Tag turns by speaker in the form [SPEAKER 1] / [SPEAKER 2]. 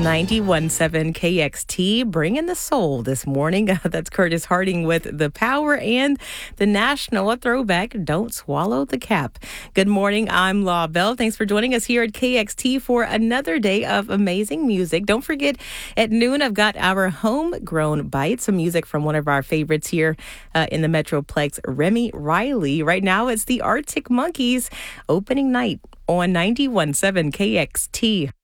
[SPEAKER 1] 91.7 KXT, bringing the soul this morning. That's Curtis Harding with The Power and the National, a throwback, Don't Swallow the Cap. Good morning, I'm Law Bell. Thanks for joining us here at KXT for another day of amazing music. Don't forget, at noon, I've got our homegrown bite, some music from one of our favorites here in the Metroplex, Remy Riley. Right now, it's the Arctic Monkeys opening night on 91.7 KXT.